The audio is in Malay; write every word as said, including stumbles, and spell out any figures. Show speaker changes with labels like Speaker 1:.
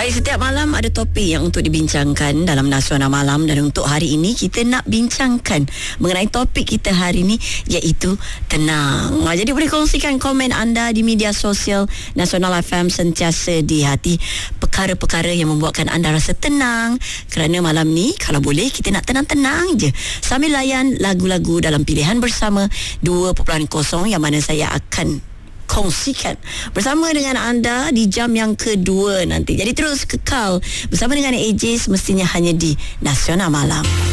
Speaker 1: Baik, setiap malam ada topik yang untuk dibincangkan dalam Nasional Malam, dan untuk hari ini kita nak bincangkan mengenai topik kita hari ini, iaitu tenang. Jadi boleh kongsikan komen anda di media sosial Nasional F M, sentiasa di hati perkara-perkara yang membuatkan anda rasa tenang, kerana malam ni kalau boleh kita nak tenang-tenang je sambil layan lagu-lagu dalam pilihan bersama dua titik kosong yang mana saya akan kongsikan bersama dengan anda di jam yang kedua nanti. Jadi terus kekal bersama dengan A J semestinya hanya di Nasional Malam.